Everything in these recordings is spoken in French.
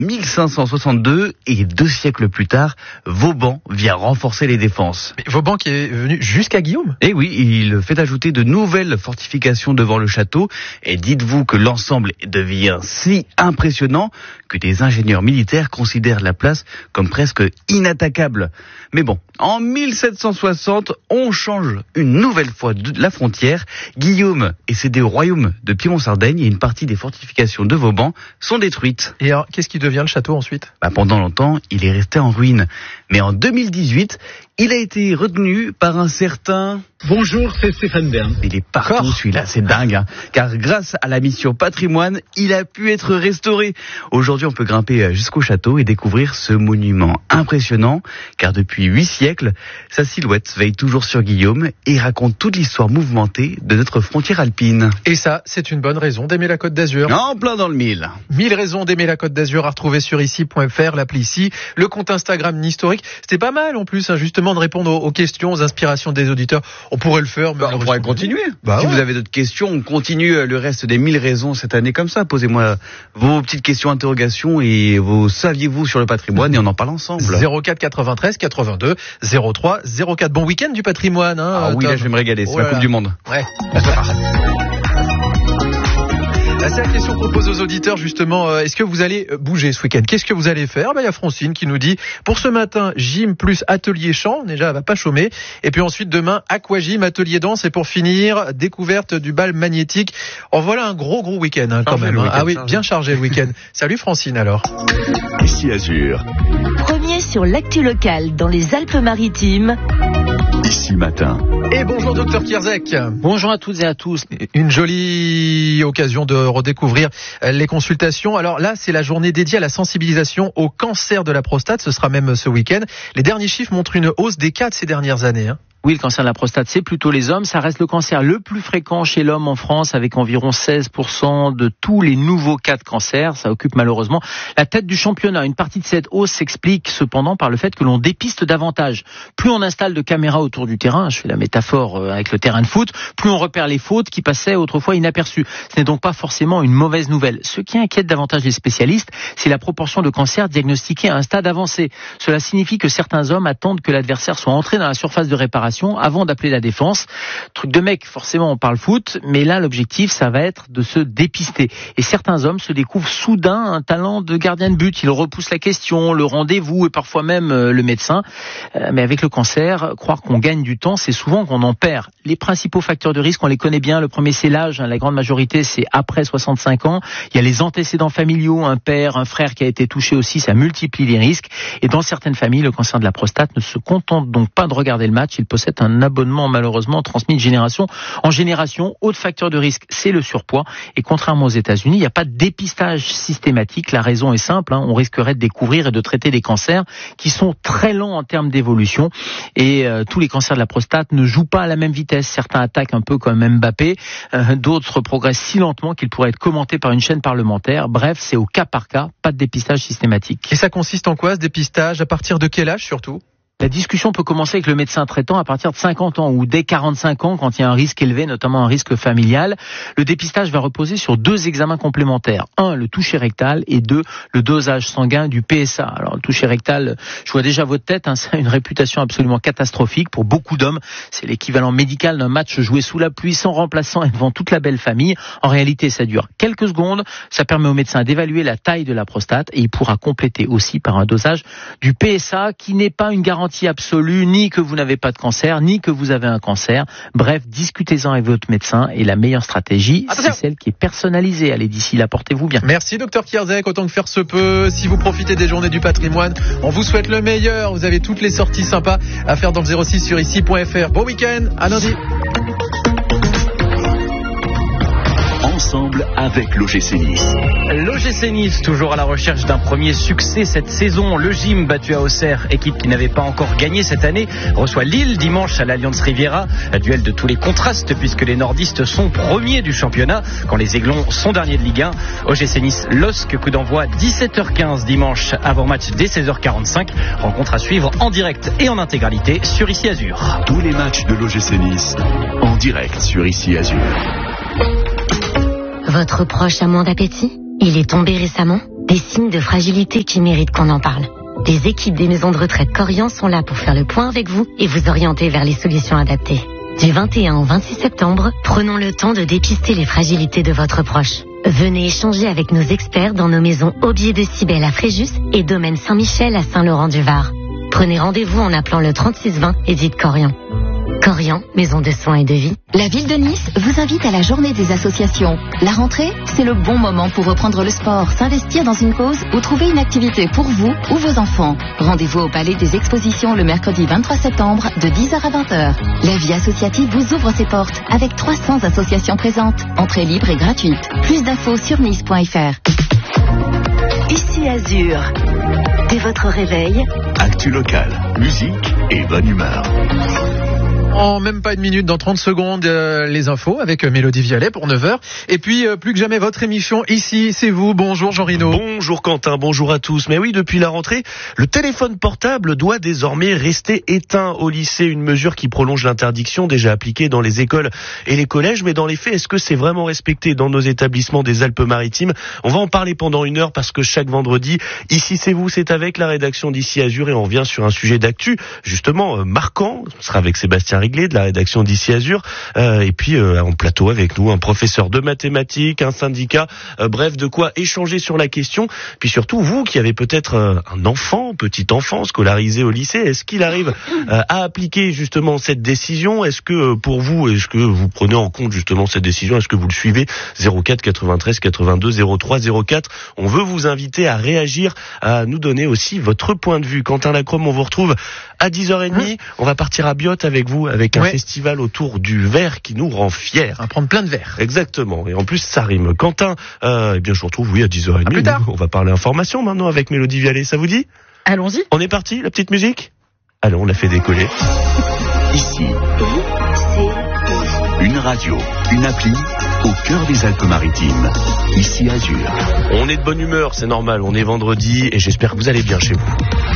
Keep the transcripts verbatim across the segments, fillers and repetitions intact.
mille cinq cent soixante-deux et deux siècles plus tard, Vauban vient renforcer les défenses. Mais Vauban qui est venu jusqu'à Guillaume ? Et oui, il fait ajouter de nouvelles fortifications devant le château. Et dites-vous que l'ensemble devient si impressionnant que des ingénieurs militaires considèrent la place comme presque inattaquable. Mais bon, en mille sept cent soixante, on change une nouvelle fois de la frontière. Guillaume est cédé au royaume de Piémont-Sardaigne et une partie des fortifications de Vauban sont détruites. Et alors, qu'est-ce qui devient le château ensuite ? Bah, pendant longtemps, il est resté en ruine. Mais en deux mille dix-huit, il a été retenu par un certain... Bonjour, c'est Stéphane Bern. Il est partout Encore celui-là, c'est dingue. Hein. Car grâce à la mission patrimoine, il a pu être restauré. Aujourd'hui, on peut grimper jusqu'au château et découvrir ce monument impressionnant. Car depuis huit siècles, sa silhouette veille toujours sur Guillaume et raconte toute l'histoire mouvementée de notre frontière alpine. Et ça, c'est une bonne raison d'aimer la Côte d'Azur. En plein dans le mille. Mille raisons d'aimer la Côte d'Azur à retrouver sur ici point f r, l'appli ici, le compte Instagram Historique. C'était pas mal en plus, hein, justement, de répondre aux, aux questions, aux inspirations des auditeurs. On pourrait le faire, mais Bah, on pourrait continuer. Bah si ouais. vous avez d'autres questions, on continue le reste des mille raisons cette année comme ça. Posez-moi vos petites questions, interrogations et vos saviez-vous sur le patrimoine et on en parle ensemble. zéro quatre quatre-vingt-treize quatre-vingt-deux zéro trois zéro quatre. Bon week-end du patrimoine. Hein, Ah oui, Tom. là je vais me régaler, c'est Oh la là Coupe là. du Monde. Ouais. Là, c'est la question qu'on pose aux auditeurs justement. Euh, est-ce que vous allez bouger ce week-end ? Qu'est-ce que vous allez faire ? Ben, il y a Francine qui nous dit pour ce matin gym plus atelier chant. Déjà, elle va pas chômer. Et puis ensuite demain aquagym, atelier danse et pour finir découverte du bal magnétique. En voilà un gros gros week-end hein, quand Chargé même. le Hein. week-end, Ah oui, chargé. bien chargé le week-end. Salut Francine alors. Ici Azur, Premier sur l'actu locale dans les Alpes-Maritimes. ici matin. Et bonjour docteur Kierzek. Bonjour à toutes et à tous. Une jolie occasion de redécouvrir les consultations. Alors là, c'est la journée dédiée à la sensibilisation au cancer de la prostate. Ce sera même ce week-end. Les derniers chiffres montrent une hausse des cas de ces dernières années. Hein. Oui, le cancer de la prostate, c'est plutôt les hommes. Ça reste le cancer le plus fréquent chez l'homme en France, avec environ seize pour cent de tous les nouveaux cas de cancer. Ça occupe malheureusement la tête du championnat. Une partie de cette hausse s'explique cependant par le fait que l'on dépiste davantage. Plus on installe de caméras autour du terrain, je fais la métaphore avec le terrain de foot, plus on repère les fautes qui passaient autrefois inaperçues. Ce n'est donc pas forcément une mauvaise nouvelle. Ce qui inquiète davantage les spécialistes, c'est la proportion de cancers diagnostiqués à un stade avancé. Cela signifie que certains hommes attendent que l'adversaire soit entré dans la surface de réparation avant d'appeler la défense. Truc de mec, forcément on parle foot, mais là l'objectif ça va être de se dépister. Et certains hommes se découvrent soudain un talent de gardien de but. Ils repoussent la question, le rendez-vous et parfois même euh, le médecin. Euh, mais avec le cancer, croire qu'on gagne du temps, c'est souvent qu'on en perd. Les principaux facteurs de risque, on les connaît bien. Le premier c'est l'âge, hein. La grande majorité c'est après soixante-cinq ans. Il y a les antécédents familiaux, un père, un frère qui a été touché aussi, ça multiplie les risques. Et dans certaines familles, le cancer de la prostate ne se contente donc pas de regarder le match, il possède un abonnement malheureusement transmis de génération en génération. Autre facteur de risque, c'est le surpoids. Et contrairement aux États-Unis, il n'y a pas de dépistage systématique. La raison est simple, hein, on risquerait de découvrir et de traiter des cancers qui sont très lents en termes d'évolution. Et euh, tous les cancers de la prostate ne jouent pas à la même vitesse. Certains attaquent un peu comme Mbappé, euh, d'autres progressent si lentement qu'ils pourraient être commentés par une chaîne parlementaire. Bref, c'est au cas par cas, pas de dépistage systématique. Et ça consiste en quoi ce dépistage ? À partir de quel âge surtout ? La discussion peut commencer avec le médecin traitant à partir de cinquante ans ou dès quarante-cinq ans quand il y a un risque élevé, notamment un risque familial. Le dépistage va reposer sur deux examens complémentaires. Un, le toucher rectal et deux, le dosage sanguin du P S A. Alors le toucher rectal, je vois déjà votre tête, hein, ça a une réputation absolument catastrophique pour beaucoup d'hommes. C'est l'équivalent médical d'un match joué sous la pluie, sans remplaçant et devant toute la belle famille. En réalité, ça dure quelques secondes. Ça permet au médecin d'évaluer la taille de la prostate et il pourra compléter aussi par un dosage du P S A qui n'est pas une garantie absolue, ni que vous n'avez pas de cancer, ni que vous avez un cancer. Bref, discutez-en avec votre médecin et la meilleure stratégie, Attention. c'est celle qui est personnalisée. Allez, d'ici là, portez-vous bien. Merci docteur Kierzek, autant que faire se peut. Si vous profitez des journées du patrimoine, on vous souhaite le meilleur. Vous avez toutes les sorties sympas à faire dans le zéro six sur ici point f r. Bon week-end, à lundi. Ensemble avec l'O G C Nice. L'O G C Nice, toujours à la recherche d'un premier succès cette saison. Le Gym, battu à Auxerre, équipe qui n'avait pas encore gagné cette année, reçoit Lille dimanche à l'Allianz Riviera. Un duel de tous les contrastes puisque les nordistes sont premiers du championnat quand les Aiglons sont derniers de Ligue un. O G C Nice, L O S C, coup d'envoi dix-sept heures quinze dimanche, avant match dès seize heures quarante-cinq. Rencontre à suivre en direct et en intégralité sur Ici Azur. Tous les matchs de l'O G C Nice en direct sur Ici Azur. Votre proche a moins d'appétit ? Il est tombé récemment ? Des signes de fragilité qui méritent qu'on en parle. Les équipes des maisons de retraite Corian sont là pour faire le point avec vous et vous orienter vers les solutions adaptées. Du vingt et un au vingt-six septembre, prenons le temps de dépister les fragilités de votre proche. Venez échanger avec nos experts dans nos maisons Aubier de Cybèle à Fréjus et Domaine Saint-Michel à Saint-Laurent-du-Var. Prenez rendez-vous en appelant le trente-six vingt et dites Corian. Corian, maison de soins et de vie. La ville de Nice vous invite à la journée des associations. La rentrée, c'est le bon moment pour reprendre le sport, s'investir dans une cause ou trouver une activité pour vous ou vos enfants. Rendez-vous au Palais des Expositions le mercredi vingt-trois septembre de dix heures à vingt heures. La vie associative vous ouvre ses portes avec trois cents associations présentes. Entrée libre et gratuite. Plus d'infos sur nice point f r. Ici Azur. Dès votre réveil, Actu locale, musique et bonne humeur. En même pas une minute, dans trente secondes, euh, les infos avec Mélodie Vialet pour neuf heures. Et puis, euh, plus que jamais, votre émission ici, c'est vous. Bonjour Jean Rino. Bonjour Quentin, bonjour à tous. Mais oui, depuis la rentrée, le téléphone portable doit désormais rester éteint au lycée. Une mesure qui prolonge l'interdiction déjà appliquée dans les écoles et les collèges. Mais dans les faits, est-ce que c'est vraiment respecté dans nos établissements des Alpes-Maritimes? On va en parler pendant une heure parce que chaque vendredi, ici c'est vous, c'est avec la rédaction d'Ici Azur et on revient sur un sujet d'actu justement euh, marquant. On sera avec Sébastien Réglé de la rédaction d'Ici Azur euh, et puis euh, en plateau avec nous un professeur de mathématiques, un syndicat, euh, bref de quoi échanger sur la question. Puis surtout vous qui avez peut-être euh, un enfant, petit enfant scolarisé au lycée, est-ce qu'il arrive euh, à appliquer justement cette décision? Est-ce que euh, pour vous, est-ce que vous prenez en compte justement cette décision? Est-ce que vous le suivez? Zéro quatre quatre-vingt-treize quatre-vingt-deux zéro trois zéro quatre. On veut vous inviter à réagir, à nous donner aussi votre point de vue. Quentin Lacrome, on vous retrouve à dix heures trente. Mmh. On va partir à Biot avec vous, avec un ouais. festival autour du verre qui nous rend fiers. On va prendre plein de verres. Exactement. Et en plus, ça rime. Quentin, euh, eh bien, je vous retrouve, oui, à dix heures trente. À plus tard. On va parler information maintenant avec Mélodie Vialet. Ça vous dit? Allons-y. On est parti, la petite musique? Allez, on l'a fait décoller. Ici, une radio, une appli, au cœur des Alpes-Maritimes. Ici Azur. On est de bonne humeur, c'est normal. On est vendredi et j'espère que vous allez bien chez vous.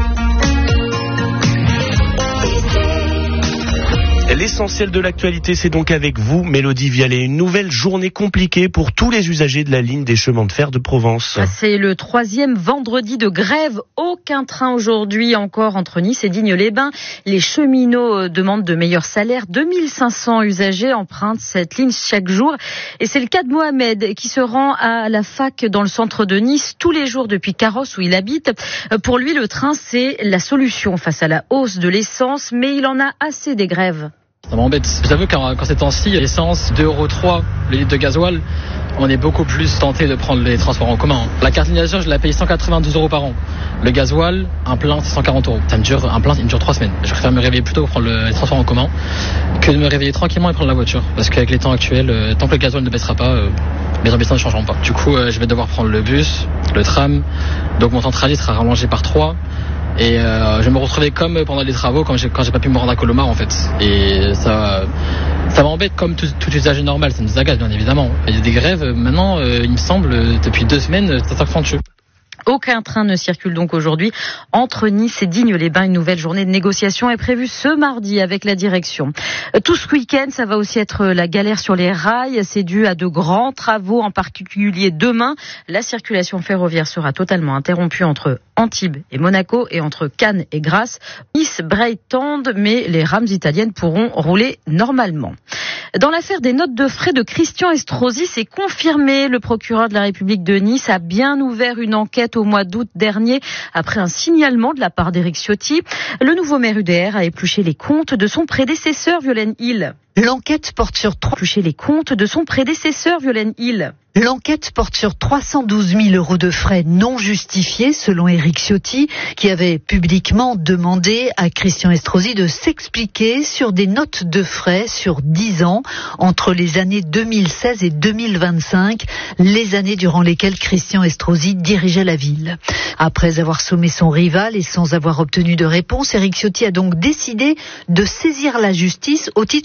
L'essentiel de l'actualité, c'est donc avec vous, Mélodie Vialet. Une nouvelle journée compliquée pour tous les usagers de la ligne des chemins de fer de Provence. C'est le troisième vendredi de grève. Aucun train aujourd'hui encore entre Nice et Digne-les-Bains. Les cheminots demandent de meilleurs salaires. deux mille cinq cents usagers empruntent cette ligne chaque jour. Et c'est le cas de Mohamed qui se rend à la fac dans le centre de Nice tous les jours depuis Carrosse où il habite. Pour lui, le train, c'est la solution face à la hausse de l'essence, mais il en a assez des grèves. Ça m'embête. J'avoue qu'en quand ces temps-ci, l'essence deux euros trois le litre de gasoil, on est beaucoup plus tenté de prendre les transports en commun. La carte ligne Azur, je la paye cent quatre-vingt-douze euros par an. Le gasoil, un plein, c'est cent quarante euros. Ça me dure, un plein, il me dure trois semaines. Je préfère me réveiller plutôt pour prendre le, les transports en commun que de me réveiller tranquillement et prendre la voiture. Parce qu'avec les temps actuels, euh, tant que le gasoil ne baissera pas, euh, mes ambitions ne changeront pas. Du coup, euh, je vais devoir prendre le bus, le tram. Donc mon temps de trajet sera rallongé par trois. Et euh, je vais me retrouver comme pendant les travaux quand j'ai, quand j'ai pas pu me rendre à Colomar en fait. Et ça, ça m'embête comme tout, tout usager normal, ça nous agace bien évidemment. Il y a des grèves maintenant, euh, il me semble, depuis deux semaines, ça s'accentue. Aucun train ne circule donc aujourd'hui entre Nice et Digne-les-Bains. Une nouvelle journée de négociation est prévue ce mardi avec la direction. Tout ce week-end, ça va aussi être la galère sur les rails. C'est dû à de grands travaux, en particulier demain. La circulation ferroviaire sera totalement interrompue entre Antibes et Monaco et entre Cannes et Grasse. Nice, Breil tendent, mais les rames italiennes pourront rouler normalement. Dans l'affaire des notes de frais de Christian Estrosi, c'est confirmé. Le procureur de la République de Nice a bien ouvert une enquête au mois d'août dernier après un signalement de la part d'Éric Ciotti. Le nouveau maire U D R a épluché les comptes de son prédécesseur Violaine Hill. L'enquête porte sur trois... Épluché les comptes de son prédécesseur Violaine Hill. L'enquête porte sur trois cent douze mille euros de frais non justifiés, selon Éric Ciotti, qui avait publiquement demandé à Christian Estrosi de s'expliquer sur des notes de frais sur dix ans, entre les années deux mille seize et deux mille vingt-cinq, les années durant lesquelles Christian Estrosi dirigeait la ville. Après avoir sommé son rival et sans avoir obtenu de réponse, Éric Ciotti a donc décidé de saisir la justice au titre de l'article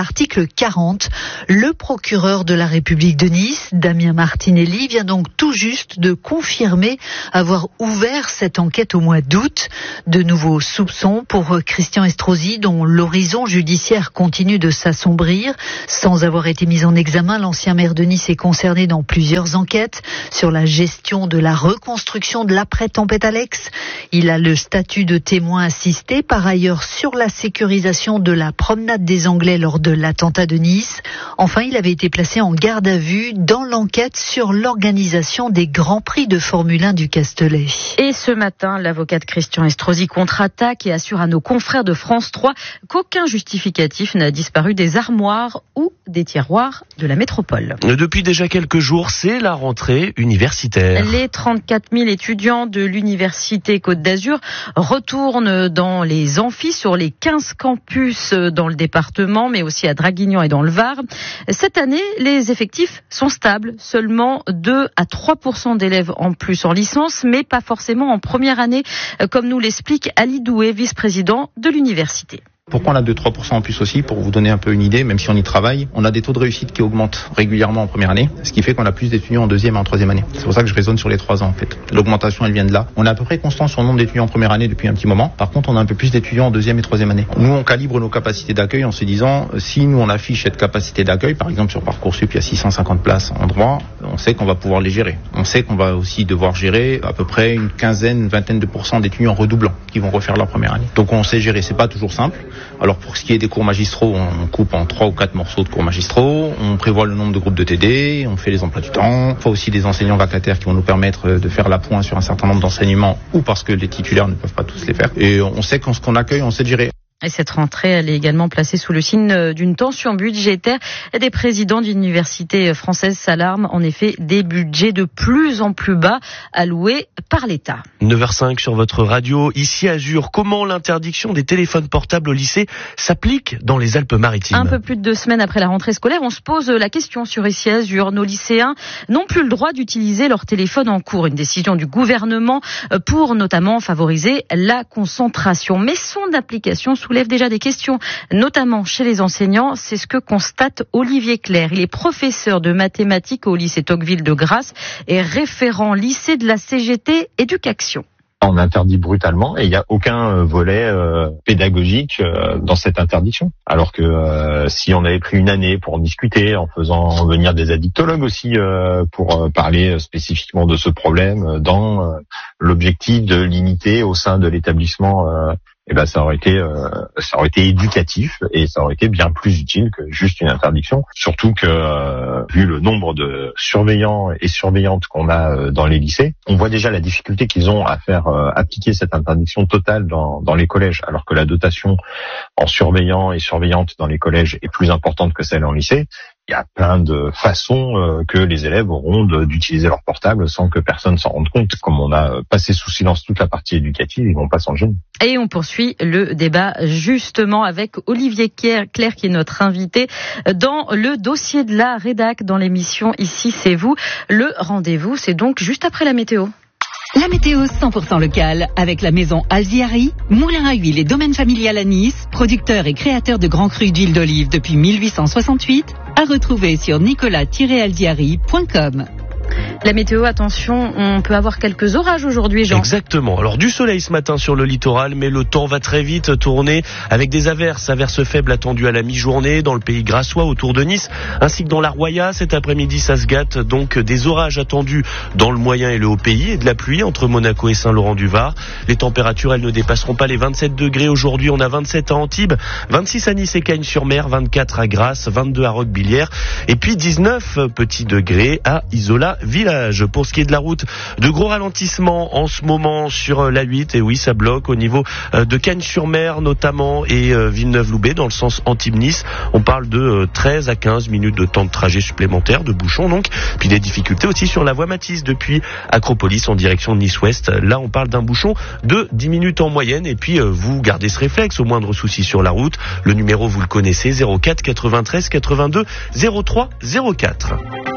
l'article quarante. Le procureur de la République de Nice, Damien Martinelli, vient donc tout juste de confirmer avoir ouvert cette enquête au mois d'août. De nouveaux soupçons pour Christian Estrosi, dont l'horizon judiciaire continue de s'assombrir. Sans avoir été mis en examen, l'ancien maire de Nice est concerné dans plusieurs enquêtes sur la gestion de la reconstruction de l'après-tempête Alex. Il a le statut de témoin assisté, par ailleurs sur la sécurisation de la promenade des Anglais lors de l'attentat de Nice. Enfin, il avait été placé en garde à vue dans l'enquête sur l'organisation des Grands Prix de Formule un du Castellet. Et ce matin, l'avocat de Christian Estrosi contre-attaque et assure à nos confrères de France trois qu'aucun justificatif n'a disparu des armoires ou des tiroirs de la métropole. Depuis déjà quelques jours, c'est la rentrée universitaire. Les trente-quatre mille étudiants de l'Université Côte d'Azur retournent dans les amphis sur les quinze campus dans le département, mais aussi à Draguignan et dans le Var. Cette année, les effectifs sont stables, seulement deux à trois pour cent d'élèves en plus en licence, mais pas forcément en première année, comme nous l'explique Ali Doué, vice-président de l'université. Pourquoi on a deux à trois pour cent en plus aussi? Pour vous donner un peu une idée, même si on y travaille, on a des taux de réussite qui augmentent régulièrement en première année, ce qui fait qu'on a plus d'étudiants en deuxième et en troisième année. C'est pour ça que je raisonne sur les trois ans en fait. L'augmentation, elle vient de là. On est à peu près constant sur le nombre d'étudiants en première année depuis un petit moment. Par contre, on a un peu plus d'étudiants en deuxième et troisième année. Nous, on calibre nos capacités d'accueil en se disant, si nous on affiche cette capacité d'accueil, par exemple sur Parcoursup, il y a six cent cinquante places en droit, on sait qu'on va pouvoir les gérer. On sait qu'on va aussi devoir gérer à peu près une quinzaine, une vingtaine de pourcents d'étudiants redoublants qui vont refaire leur première année. Donc on sait gérer. C'est pas toujours simple. Alors pour ce qui est des cours magistraux, on coupe en trois ou quatre morceaux de cours magistraux, on prévoit le nombre de groupes de T D, on fait les emplois du temps, il faut aussi des enseignants vacataires qui vont nous permettre de faire l'appoint sur un certain nombre d'enseignements ou parce que les titulaires ne peuvent pas tous les faire. Et on sait qu'on, ce qu'on accueille, on sait gérer. Et cette rentrée, elle est également placée sous le signe d'une tension budgétaire. Des présidents d'universités françaises s'alarment en effet des budgets de plus en plus bas alloués par l'État. neuf heures cinq sur votre radio, ici Azur. Comment l'interdiction des téléphones portables au lycée s'applique dans les Alpes-Maritimes? Un peu plus de deux semaines après la rentrée scolaire, on se pose la question sur ici Azur. Nos lycéens n'ont plus le droit d'utiliser leur téléphone en cours. Une décision du gouvernement pour notamment favoriser la concentration. Mais son application soulève déjà des questions, notamment chez les enseignants. C'est ce que constate Olivier Clerc. Il est professeur de mathématiques au lycée Tocqueville de Grasse et référent lycée de la C G T Éducation. On interdit brutalement et il n'y a aucun volet euh, pédagogique euh, dans cette interdiction. Alors que euh, si on avait pris une année pour en discuter, en faisant venir des addictologues aussi euh, pour euh, parler spécifiquement de ce problème, dans euh, l'objectif de limiter au sein de l'établissement, euh, eh ben ça aurait été euh, ça aurait été éducatif et ça aurait été bien plus utile que juste une interdiction. Surtout que euh, vu le nombre de surveillants et surveillantes qu'on a euh, dans les lycées, on voit déjà la difficulté qu'ils ont à faire euh, appliquer cette interdiction totale dans dans les collèges, alors que la dotation en surveillants et surveillantes dans les collèges est plus importante que celle en lycée. Il y a plein de façons euh, que les élèves auront de, d'utiliser leur portable sans que personne s'en rende compte. Comme on a passé sous silence toute la partie éducative, ils vont pas s'en gêner. Et on poursuit le débat justement avec Olivier Clerc, qui est notre invité dans le dossier de la rédac dans l'émission Ici c'est vous. Le rendez-vous, c'est donc juste après la météo. La météo cent pour cent locale avec la maison Alziari, moulin à huile et domaine familial à Nice, producteur et créateur de grands crus d'huile d'olive depuis mille huit cent soixante-huit, à retrouver sur nicolas tiret alziari point com. La météo, attention, on peut avoir quelques orages aujourd'hui, Jean. Exactement. Alors du soleil ce matin sur le littoral, mais le temps va très vite tourner avec des averses, averses faibles attendues à la mi-journée dans le pays grassois autour de Nice, ainsi que dans la Roya. Cet après-midi, ça se gâte, donc des orages attendus dans le moyen et le haut pays et de la pluie entre Monaco et Saint-Laurent-du-Var. Les températures, elles ne dépasseront pas les vingt-sept degrés aujourd'hui. On a vingt-sept à Antibes, vingt-six à Nice et Cagnes-sur-Mer, vingt-quatre à Grasse, vingt-deux à Roquebillière et puis dix-neuf petits degrés à Isola Village. Pour ce qui est de la route, de gros ralentissements en ce moment sur l'A huit, et oui, ça bloque au niveau de Cagnes-sur-Mer notamment et Villeneuve-Loubet dans le sens Antibes-Nice. On parle de treize à quinze minutes de temps de trajet supplémentaire, de bouchons donc, puis des difficultés aussi sur la voie Matisse depuis Acropolis en direction de Nice-Ouest. Là, on parle d'un bouchon de dix minutes en moyenne et puis vous gardez ce réflexe au moindre souci sur la route. Le numéro, vous le connaissez, zéro quatre quatre-vingt-treize quatre-vingt-deux zéro trois zéro quatre.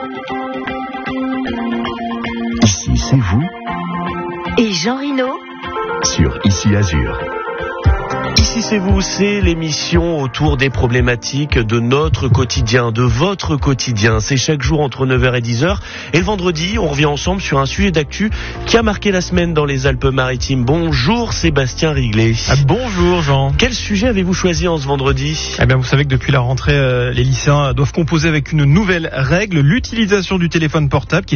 Ici, c'est vous. Et Jean Rino Sur Ici Azur. Ici c'est vous, c'est l'émission autour des problématiques de notre quotidien, de votre quotidien. C'est chaque jour entre neuf heures et dix heures. Et le vendredi, on revient ensemble sur un sujet d'actu qui a marqué la semaine dans les Alpes-Maritimes. Bonjour Sébastien Riglet. Ah, bonjour Jean. Quel sujet avez-vous choisi en ce vendredi ? Eh bien, vous savez que depuis la rentrée, euh, les lycéens doivent composer avec une nouvelle règle, l'utilisation du téléphone portable qui